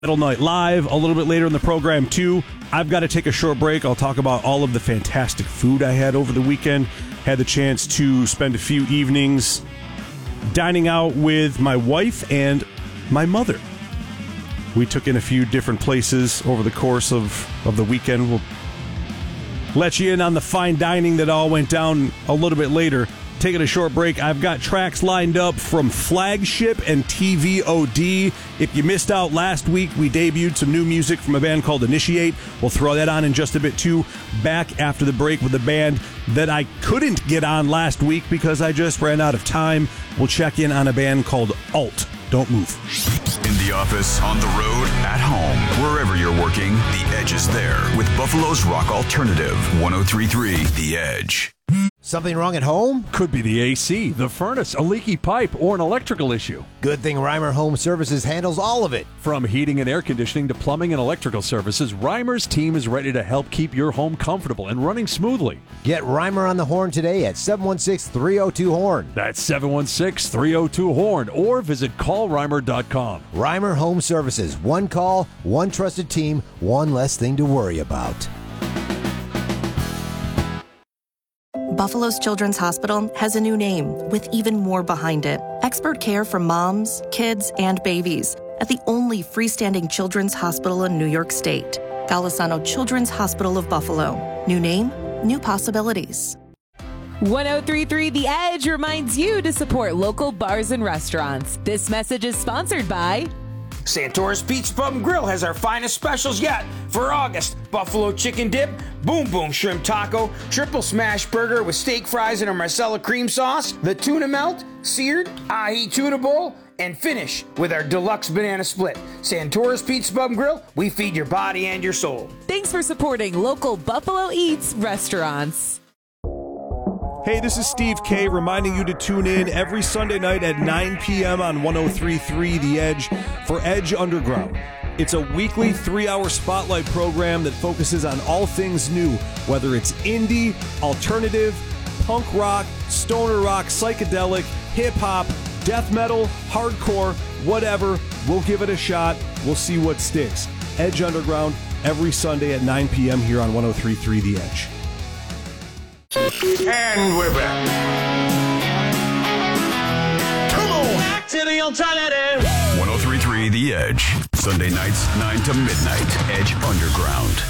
Metal Night Live a little bit later in the program, too. I've got to take a short break. I'll talk about all of the fantastic food I had over the weekend. Had the chance to spend a few evenings dining out with my wife and my mother. We took in a few different places over the course of the weekend. We'll let you in on the fine dining that all went down a little bit later. Taking a short break, I've got tracks lined up from Flagship and TVOD. If you missed out last week, we debuted some new music from a band called Initiate. We'll throw that on in just a bit, too. Back after the break with a band that I couldn't get on last week because I just ran out of time. We'll check in on a band called Alt. Don't move. In the office, on the road, at home, wherever you're working, The Edge is there with Buffalo's Rock Alternative, 103.3 The Edge. Something wrong at home? Could be the AC, the furnace, a leaky pipe, or an electrical issue. Good thing Reimer Home Services handles all of it. From heating and air conditioning to plumbing and electrical services, Reimer's team is ready to help keep your home comfortable and running smoothly. Get Reimer on the horn today at 716-302-HORN. That's 716-302-HORN, or visit callreimer.com. Reimer Home Services. One call, one trusted team, one less thing to worry about. Buffalo's Children's Hospital has a new name with even more behind it. Expert care for moms, kids, and babies at the only freestanding children's hospital in New York State. Golisano Children's Hospital of Buffalo. New name, new possibilities. 103.3 The Edge reminds you to support local bars and restaurants. This message is sponsored by Santora's Pizza Pub and Grill has our finest specials yet for August. Buffalo chicken dip, boom boom shrimp taco, triple smash burger with steak fries and a Marcella cream sauce, the tuna melt, seared, ahi tuna bowl, and finish with our deluxe banana split. Santora's Pizza Pub and Grill, we feed your body and your soul. Thanks for supporting local Buffalo Eats restaurants. Hey, this is Steve K reminding you to tune in every Sunday night at 9 p.m. on 103.3 The Edge for Edge Underground. It's a weekly 3-hour spotlight program that focuses on all things new, whether it's indie, alternative, punk rock, stoner rock, psychedelic, hip-hop, death metal, hardcore, whatever. We'll give it a shot. We'll see what sticks. Edge Underground every Sunday at 9 p.m. here on 103.3 The Edge. And we're back. Come on! Back to the alternative. 103.3 The Edge. Sunday nights, 9 to midnight. Edge Underground.